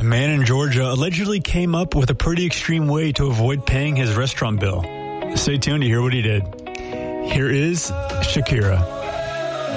A man in Georgia allegedly came up with a pretty extreme way to avoid paying his restaurant bill. Stay tuned to hear what he did. Here is Shakira.